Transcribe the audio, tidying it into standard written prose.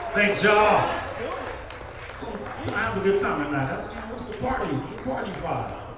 Thanks, y'all. We're gonna have a good time tonight. What's the party? What's the party vibe?